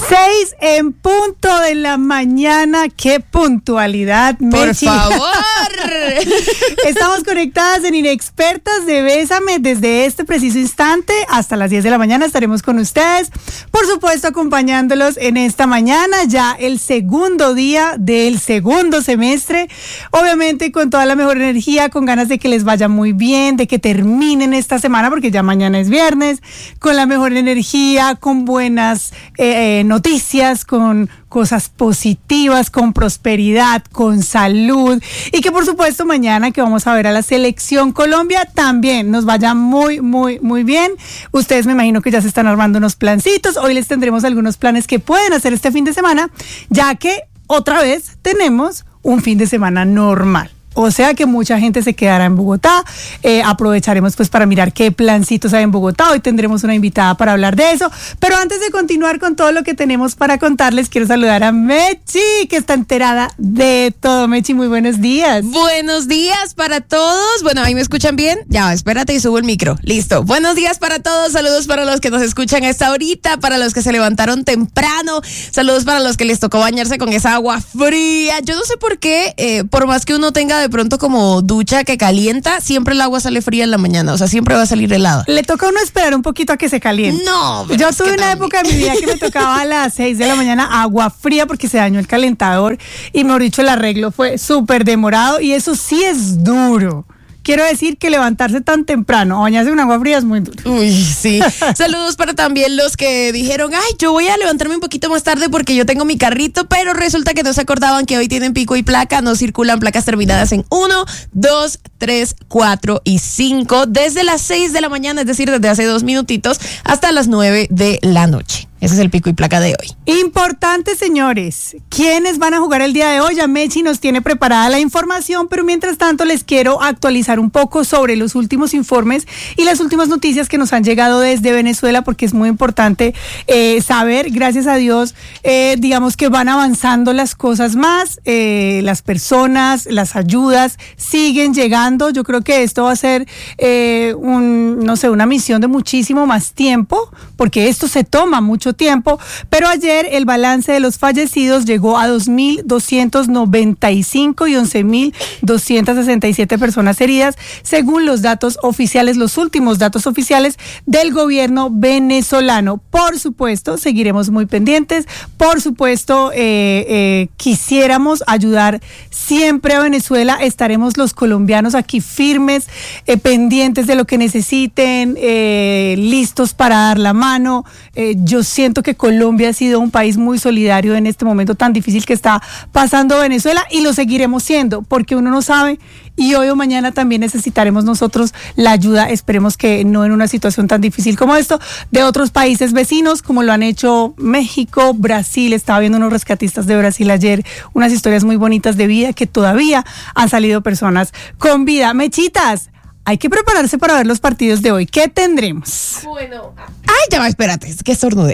6 en punto de la mañana. ¡Qué puntualidad, Mechi! ¡Por favor! Estamos conectadas en Inexpertas de Bésame desde este preciso instante hasta las 10 de la mañana. Estaremos con ustedes, por supuesto, acompañándolos en esta mañana, ya el segundo día del segundo semestre. Obviamente con toda la mejor energía, con ganas de que les vaya muy bien, de que terminen esta semana, porque ya mañana es viernes, con la mejor energía, con buenas noticias, con cosas positivas, con prosperidad, con salud, y que por supuesto mañana que vamos a ver a la Selección Colombia también nos vaya muy, muy, muy bien. Ustedes me imagino que ya se están armando unos plancitos. Hoy les tendremos algunos planes que pueden hacer este fin de semana, ya que otra vez tenemos un fin de semana normal. O sea que mucha gente se quedará en Bogotá. Aprovecharemos pues para mirar qué plancitos hay en Bogotá. Hoy tendremos una invitada para hablar de eso. Pero antes de continuar con todo lo que tenemos para contarles, quiero saludar a Mechi, que está enterada de todo. Mechi, muy buenos días. Buenos días para todos. Bueno, ¿ahí me escuchan bien? Ya, espérate y subo el micro. Listo. Buenos días para todos. Saludos para los que nos escuchan a esta horita, para los que se levantaron temprano. Saludos para los que les tocó bañarse con esa agua fría. Yo no sé por qué, por más que uno tenga de pronto como ducha que calienta, siempre el agua sale fría en la mañana, o sea, siempre va a salir helada. Le toca a uno esperar un poquito a que se caliente. No, yo tuve una época de mi vida que me tocaba a las 6 de la mañana agua fría porque se dañó el calentador y, mejor dicho, el arreglo fue súper demorado y eso sí es duro. Quiero decir que levantarse tan temprano o bañarse en agua fría es muy duro. Uy, sí. Saludos para también los que dijeron, ay, yo voy a levantarme un poquito más tarde porque yo tengo mi carrito, pero resulta que no se acordaban que hoy tienen pico y placa, no circulan placas terminadas en 1, 2, 3, 4 y 5, desde las 6 de la mañana, es decir, desde hace 2 minutitos, hasta las 9 de la noche. Ese es el pico y placa de hoy. Importante, señores. ¿Quiénes van a jugar el día de hoy? Ya Mechi nos tiene preparada la información, pero mientras tanto les quiero actualizar un poco sobre los últimos informes y las últimas noticias que nos han llegado desde Venezuela, porque es muy importante saber, gracias a Dios, digamos que van avanzando las cosas más, las personas, las ayudas siguen llegando. Yo creo que esto va a ser una misión de muchísimo más tiempo, porque esto se toma mucho tiempo, pero ayer el balance de los fallecidos llegó a 2.295 y 11.267 personas heridas, según los datos oficiales, los últimos datos oficiales del gobierno venezolano. Por supuesto, seguiremos muy pendientes, por supuesto, quisiéramos ayudar siempre a Venezuela, estaremos los colombianos aquí firmes, pendientes de lo que necesiten, listos para dar la mano. Yo siento que Colombia ha sido un país muy solidario en este momento tan difícil que está pasando Venezuela y lo seguiremos siendo, porque uno no sabe y hoy o mañana también necesitaremos nosotros la ayuda, esperemos que no en una situación tan difícil como esto, de otros países vecinos, como lo han hecho México, Brasil. Estaba viendo unos rescatistas de Brasil ayer, unas historias muy bonitas de vida, que todavía han salido personas con vida. Mechitas, hay que prepararse para ver los partidos de hoy. ¿Qué tendremos? Bueno. Ay, ya va, espérate, es que estornudé.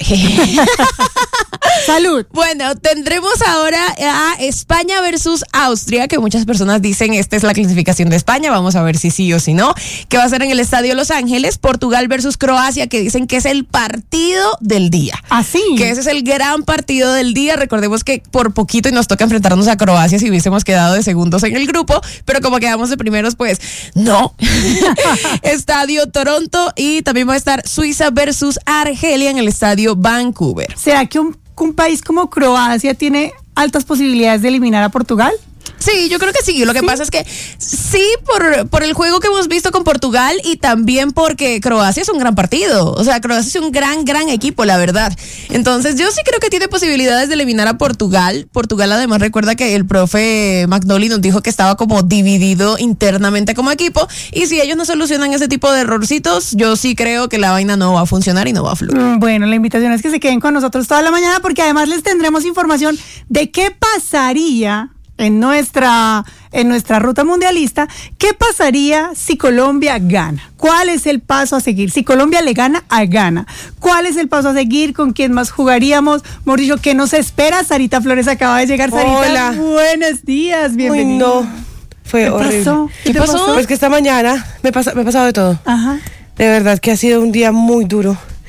Salud. Bueno, tendremos ahora a España versus Austria, que muchas personas dicen esta es la clasificación de España, vamos a ver si sí o si no, que va a ser en el Estadio Los Ángeles. Portugal versus Croacia, que dicen que es el partido del día. ¿Así? Que ese es el gran partido del día. Recordemos que por poquito y nos toca enfrentarnos a Croacia si hubiésemos quedado de segundos en el grupo, pero como quedamos de primeros, pues no. Estadio Toronto, y también va a estar Suiza versus Argelia en el Estadio Vancouver. ¿Será que un país como Croacia tiene altas posibilidades de eliminar a Portugal? Sí, yo creo que sí. Lo que pasa es que sí, por el juego que hemos visto con Portugal y también porque Croacia es un gran partido. O sea, Croacia es un gran equipo, la verdad. Entonces, yo sí creo que tiene posibilidades de eliminar a Portugal. Portugal, además, recuerda que el profe McNally nos dijo que estaba como dividido internamente como equipo. Y si ellos no solucionan ese tipo de errorcitos, yo sí creo que la vaina no va a funcionar y no va a fluir. Bueno, la invitación es que se queden con nosotros toda la mañana, porque además les tendremos información de qué pasaría en nuestra ruta mundialista. ¿Qué pasaría si Colombia gana? ¿Cuál es el paso a seguir? Si Colombia le gana, gana. ¿Cuál es el paso a seguir? ¿Con quién más jugaríamos? Morillo, ¿qué nos espera? Sarita Flores acaba de llegar. Sarita, hola. Buenos días, bienvenida. Uy, no, fue horrible. Pasó? ¿Qué te pasó? Pues que esta mañana me ha pasado de todo. Ajá. De verdad que ha sido un día muy duro.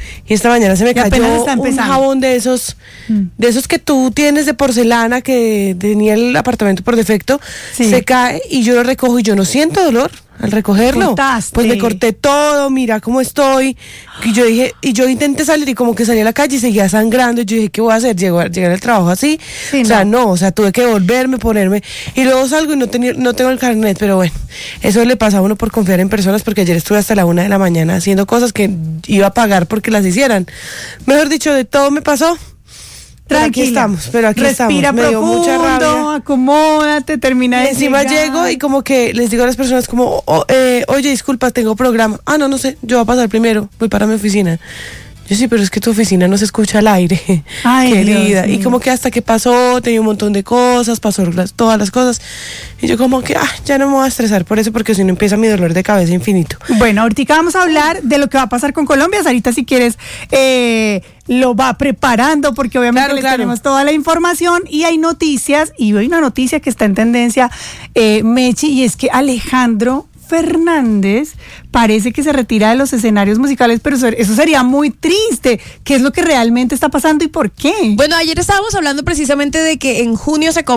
y esta mañana se me Y apenas cayó está un empezando. jabón de esos que tú tienes de porcelana que tenía el apartamento por defecto, Sí. se cae y yo lo recojo y yo no siento dolor al recogerlo. Cortaste. Pues me corté todo, mira cómo estoy. Y yo intenté salir y como que salí a la calle y seguía sangrando. Y yo dije, ¿qué voy a hacer? Llegar al trabajo así. Sí, o sea, tuve que volverme, ponerme. Y luego salgo y no tengo el carnet, pero bueno, eso le pasa a uno por confiar en personas, porque ayer estuve hasta la 1 de la mañana haciendo cosas que iba a pagar porque las hicieran. Mejor dicho, de todo me pasó. Tranquila. Pero aquí Respira estamos. Me dio mucha rabia. profundo, acomódate, termina Y de encima llegar. llego y como que les digo a las personas como, oye, disculpa, tengo programa. Ah, no sé, yo voy a pasar primero, voy para mi oficina. Yo sí, pero es que tu oficina no se escucha al aire, Ay, querida. Dios Y mío. como que hasta que pasó, tenía un montón de cosas, todas las cosas. Y yo como que, ya no me voy a estresar por eso, porque si no empieza mi dolor de cabeza infinito. Bueno, ahorita vamos a hablar de lo que va a pasar con Colombia. Sarita, si quieres, lo va preparando, porque obviamente les tenemos toda la información y hay noticias. Y hoy una noticia que está en tendencia, Mechi, y es que Alejandro Fernández parece que se retira de los escenarios musicales, pero eso sería muy triste. ¿Qué es lo que realmente está pasando y por qué? Bueno, ayer estábamos hablando precisamente de que en junio se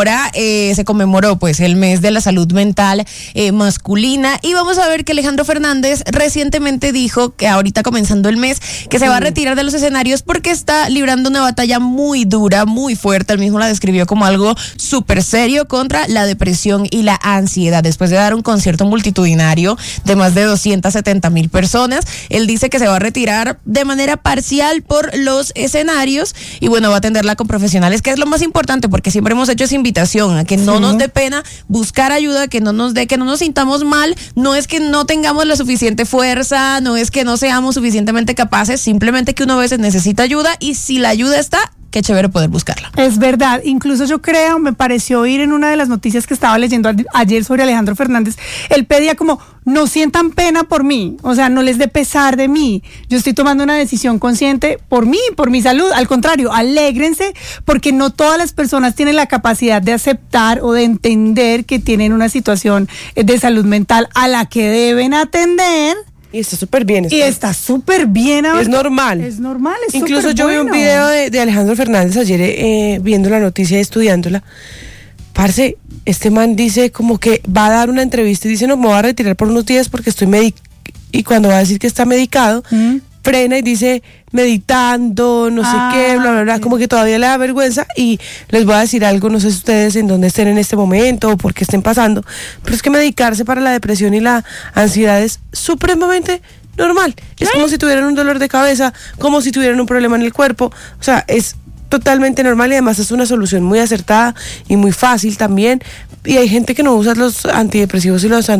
conmemoró pues el mes de la salud mental masculina, y vamos a ver que Alejandro Fernández recientemente dijo que ahorita comenzando el mes que se va a retirar de los escenarios porque está librando una batalla muy dura, muy fuerte. Él mismo la describió como algo súper serio contra la depresión y la ansiedad. Después de dar un concierto multitudinario de más de 270,000 personas, él dice que se va a retirar de manera parcial por los escenarios y bueno, va a atenderla con profesionales, que es lo más importante, porque siempre hemos hecho esa invitación a que no nos dé pena buscar ayuda, que no nos sintamos mal. No es que no tengamos la suficiente fuerza, no es que no seamos suficientemente capaces, simplemente que uno a veces necesita ayuda, y si la ayuda está, qué chévere poder buscarla. Es verdad, incluso yo creo, me pareció oír en una de las noticias que estaba leyendo ayer sobre Alejandro Fernández, él pedía como, no sientan pena por mí, o sea, no les dé pesar de mí, yo estoy tomando una decisión consciente por mí, por mi salud, al contrario, alégrense, porque no todas las personas tienen la capacidad de aceptar o de entender que tienen una situación de salud mental a la que deben atender. Y está súper bien. Y está súper bien. Es normal. Es normal, es Incluso yo bueno. vi un video de Alejandro Fernández ayer viendo la noticia y estudiándola. Parce, este man dice como que va a dar una entrevista y dice, no, me voy a retirar por unos días porque estoy y cuando va a decir que está medicado, frena y dice meditando, no sé qué, bla, bla, bla, como que todavía le da vergüenza. Y les voy a decir algo, no sé si ustedes en dónde estén en este momento o por qué estén pasando, pero es que medicarse para la depresión y la ansiedad es supremamente normal. Es como si tuvieran un dolor de cabeza, como si tuvieran un problema en el cuerpo, o sea, es totalmente normal, y además es una solución muy acertada y muy fácil también. Y hay gente que no usa los antidepresivos y los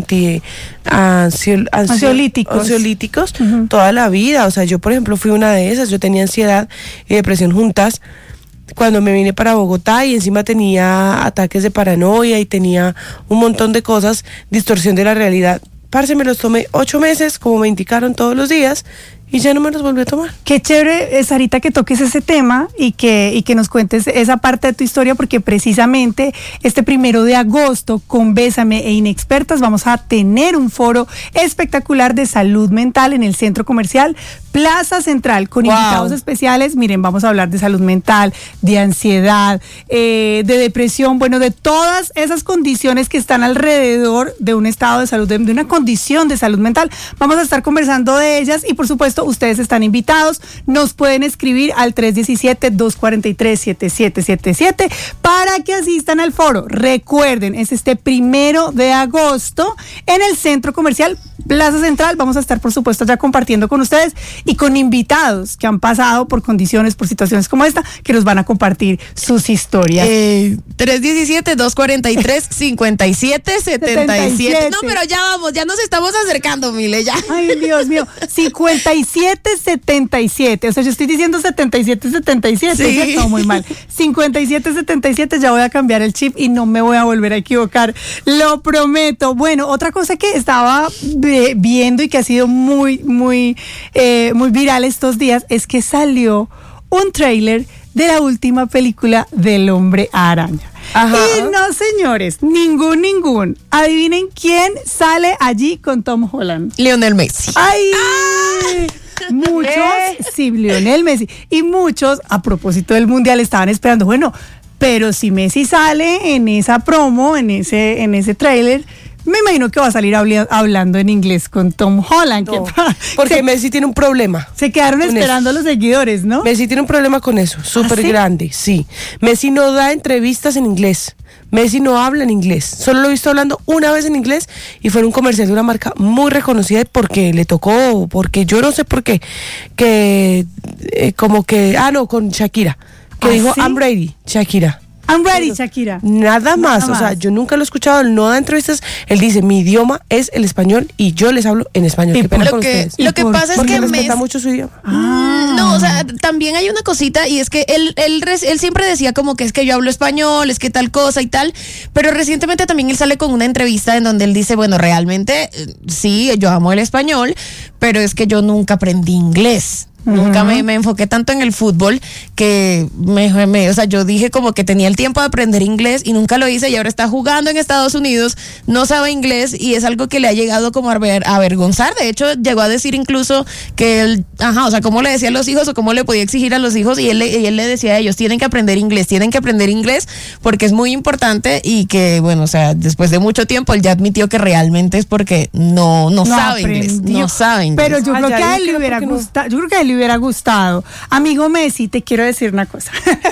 ansiolíticos toda la vida. O sea, yo por ejemplo fui una de esas. Yo tenía ansiedad y depresión juntas cuando me vine para Bogotá, y encima tenía ataques de paranoia y tenía un montón de cosas, distorsión de la realidad. Parce, me los tomé 8 meses, como me indicaron todos los días, y ya no me los volví a tomar. Qué chévere, Sarita, que toques ese tema y que nos cuentes esa parte de tu historia, porque precisamente este 1 de agosto con Bésame e Inexpertas vamos a tener un foro espectacular de salud mental en el Centro Comercial Plaza Central, con invitados especiales. Miren, vamos a hablar de salud mental, de ansiedad, de depresión, bueno, de todas esas condiciones que están alrededor de un estado de salud, de una condición de salud mental. Vamos a estar conversando de ellas y por supuesto ustedes están invitados. Nos pueden escribir al 317-243-7777 para que asistan al foro. Recuerden, es este 1 de agosto en el Centro Comercial Plaza Central. Vamos a estar, por supuesto, ya compartiendo con ustedes y con invitados que han pasado por condiciones, por situaciones como esta, que nos van a compartir sus historias. 317-243-5777. No, pero ya vamos, ya nos estamos acercando, Mile, ya. Ay, Dios mío. 5777. O sea, yo estoy diciendo 7777. Sí. ¿Cierto? Muy mal. 5777, ya voy a cambiar el chip y no me voy a volver a equivocar. Lo prometo. Bueno, otra cosa que estaba viendo y que ha sido muy viral estos días es que salió un tráiler de la última película del Hombre Araña. Ajá. Y no, señores, ningún. Adivinen quién sale allí con Tom Holland. Lionel Messi. ¡Ay! muchos, sí, Lionel Messi, y muchos, a propósito del Mundial, estaban esperando, bueno, pero si Messi sale en esa promo, en ese tráiler, me imagino que va a salir hablando en inglés con Tom Holland. No, porque Messi tiene un problema. Se quedaron esperando los seguidores, ¿no? Messi tiene un problema con eso, súper grande, sí. Messi no da entrevistas en inglés. Messi no habla en inglés. Solo lo he visto hablando una vez en inglés y fue en un comercial de una marca muy reconocida porque le tocó, porque yo no sé por qué, con Shakira, que dijo, ¿sí? I'm ready, Shakira. I'm ready, Shakira. Nada más, o sea, yo nunca lo he escuchado, él no da entrevistas, él dice, mi idioma es el español y yo les hablo en español. Qué pena con ustedes. Lo que pasa es porque que respeta mucho su idioma. No, o sea, también hay una cosita y es que él siempre decía como que es que yo hablo español, es que tal cosa y tal, pero recientemente también él sale con una entrevista en donde él dice, bueno, realmente sí, yo amo el español, pero es que yo nunca aprendí inglés. Nunca me enfoqué tanto en el fútbol que o sea, yo dije como que tenía el tiempo de aprender inglés y nunca lo hice y ahora está jugando en Estados Unidos, no sabe inglés y es algo que le ha llegado como a avergonzar. De hecho, llegó a decir incluso que él, o sea, cómo le decía a los hijos o cómo le podía exigir a los hijos y él le decía a ellos, tienen que aprender inglés porque es muy importante y que, bueno, o sea, después de mucho tiempo él ya admitió que realmente es porque no sabe inglés, no sabe inglés. Pero yo creo que a él le hubiera gustado, hubiera gustado. Amigo Messi, te quiero decir una cosa.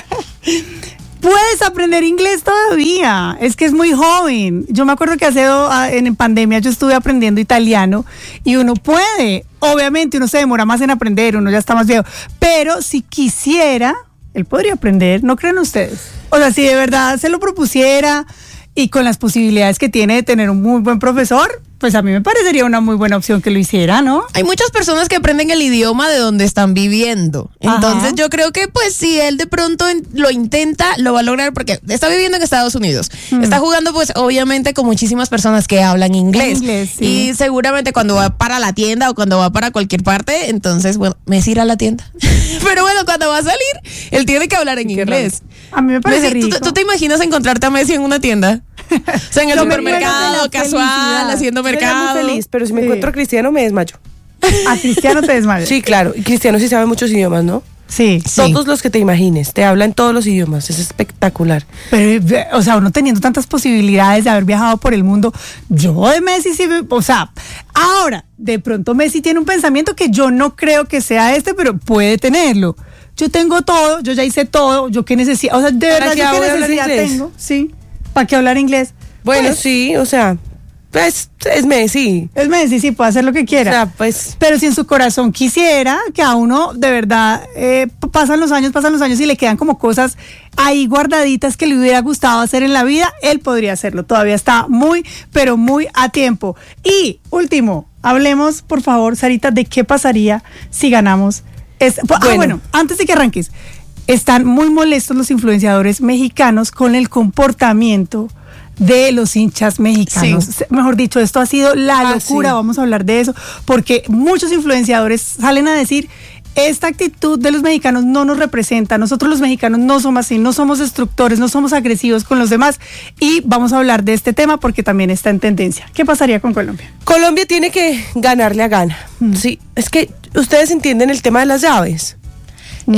Puedes aprender inglés todavía, es que es muy joven. Yo me acuerdo que en pandemia yo estuve aprendiendo italiano y uno puede, obviamente uno se demora más en aprender, uno ya está más viejo, pero si quisiera, él podría aprender, ¿no creen ustedes? O sea, si de verdad se lo propusiera y con las posibilidades que tiene de tener un muy buen profesor, pues a mí me parecería una muy buena opción que lo hiciera, ¿no? Hay muchas personas que aprenden el idioma de donde están viviendo. Entonces yo creo que pues si él de pronto lo intenta, lo va a lograr porque está viviendo en Estados Unidos. Está jugando pues obviamente con muchísimas personas que hablan inglés. Sí. Y seguramente cuando va para la tienda o cuando va para cualquier parte, entonces bueno, Messi irá a la tienda. Pero bueno, cuando va a salir, él tiene que hablar en inglés. A mí me parece Messi, rico. ¿tú te imaginas encontrarte a Messi en una tienda? O sea, en el supermercado, casual, haciendo mercado. Estoy muy feliz, pero si me encuentro a Cristiano me desmayo. A Cristiano te desmayas. Sí, claro. Y Cristiano sí sabe muchos idiomas, ¿no? Sí. Todos los que te imagines, te hablan todos los idiomas, es espectacular. Pero, o sea, uno teniendo tantas posibilidades de haber viajado por el mundo, yo de Messi sí, o sea, ahora, de pronto Messi tiene un pensamiento que yo no creo que sea pero puede tenerlo. Yo tengo todo, yo ya hice todo, yo qué necesito, o sea, de verdad yo qué necesidad tengo, sí, ¿para qué hablar inglés? Bueno, pues, sí, o sea, pues es Messi. Es Messi, sí, puede hacer lo que quiera. O sea, pues. Pero si en su corazón quisiera que a uno de verdad pasan los años y le quedan como cosas ahí guardaditas que le hubiera gustado hacer en la vida, él podría hacerlo. Todavía está muy, pero muy a tiempo. Y último, hablemos, por favor, Sarita, de qué pasaría si ganamos. Bueno, antes de que arranques, están muy molestos los influenciadores mexicanos con el comportamiento de los hinchas mexicanos. Sí. Mejor dicho, esto ha sido la locura, sí. Vamos a hablar de eso, porque muchos influenciadores salen a decir, esta actitud de los mexicanos no nos representa, nosotros los mexicanos no somos así, no somos destructores, no somos agresivos con los demás, y vamos a hablar de este tema porque también está en tendencia. ¿Qué pasaría con Colombia? Colombia tiene que ganarle a Ghana. Sí, es que ustedes entienden el tema de las llaves. No.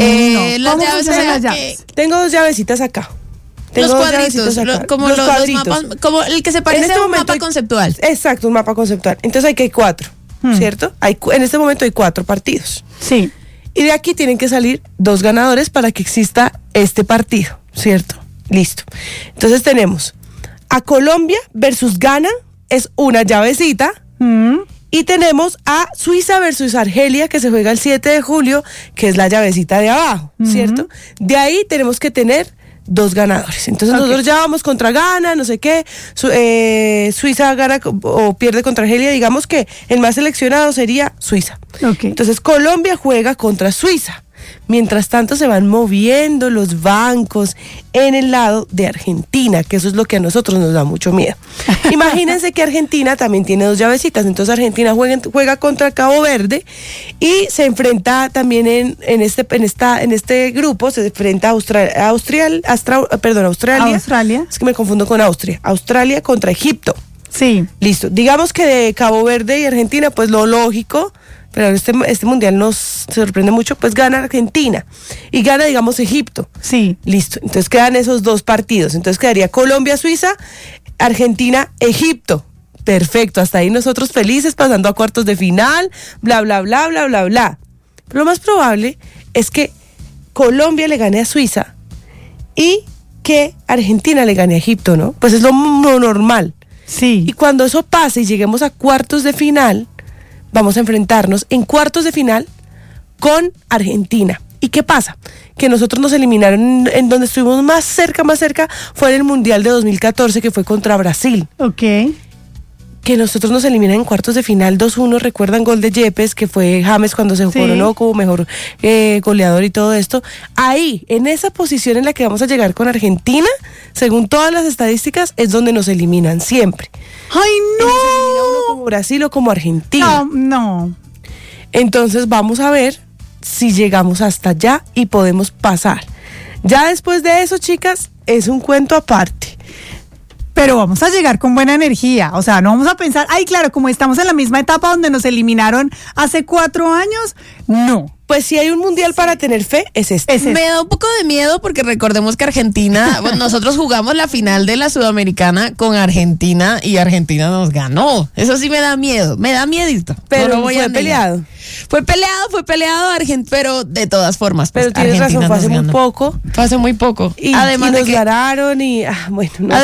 Las llaves. Tengo dos llavecitas acá. Los cuadritos, como los mapas, como el que se parece a un mapa conceptual. Exacto, un mapa conceptual. Entonces hay 4, ¿cierto? En este momento hay 4 partidos. Sí. Y de aquí tienen que salir 2 ganadores para que exista este partido, ¿cierto? Listo. Entonces tenemos a Colombia versus Ghana, es una llavecita. Y tenemos a Suiza versus Argelia, que se juega el 7 de julio, que es la llavecita de abajo, ¿cierto? De ahí tenemos que tener 2 ganadores. Entonces nosotros ya vamos contra Ghana, no sé qué, Suiza gana o pierde contra Argelia, digamos que el más seleccionado sería Suiza. Entonces Colombia juega contra Suiza. Mientras tanto se van moviendo los bancos en el lado de Argentina, que eso es lo que a nosotros nos da mucho miedo. Imagínense que Argentina también tiene 2 llavecitas, entonces Argentina juega contra Cabo Verde y se enfrenta también en este grupo, se enfrenta a Australia. Es que me confundo con Austria. Australia contra Egipto. Sí. Listo. Digamos que de Cabo Verde y Argentina, pues lo lógico, pero este mundial nos sorprende mucho, pues gana Argentina y gana, digamos, Egipto. Sí. Listo, entonces quedan esos 2 partidos, entonces quedaría Colombia-Suiza, Argentina-Egipto. Perfecto, hasta ahí nosotros felices, pasando a cuartos de final, bla, bla, bla, bla, bla, bla. Pero lo más probable es que Colombia le gane a Suiza y que Argentina le gane a Egipto, ¿no? Pues es lo normal. Sí. Y cuando eso pase y lleguemos a cuartos de final, vamos a enfrentarnos en cuartos de final con Argentina. ¿Y qué pasa? Que nosotros nos eliminaron en donde estuvimos más cerca, fue en el Mundial de 2014, que fue contra Brasil. Ok. Que nosotros nos eliminan en cuartos de final 2-1, recuerdan gol de Yepes, que fue James cuando se coronó como mejor goleador y todo esto. Ahí, en esa posición en la que vamos a llegar con Argentina, según todas las estadísticas, es donde nos eliminan siempre. ¡Ay, no! Nos elimina uno como Brasil o como Argentina. No. Entonces vamos a ver si llegamos hasta allá y podemos pasar. Ya después de eso, chicas, es un cuento aparte. Pero vamos a llegar con buena energía, o sea, no vamos a pensar, ay, claro, como estamos en la misma etapa donde nos eliminaron hace 4 años, no. Pues si hay un mundial para tener fe, es este. Me da un poco de miedo porque recordemos que Argentina, nosotros jugamos la final de la Sudamericana con Argentina y Argentina nos ganó. Eso sí me da miedo, me da miedito. Pero no fue peleado. Fue peleado, pero de todas formas. Pero pues, tienes razón, fue hace muy ganó. poco. Fue hace muy poco. Y además nos de que ganaron y, bueno, no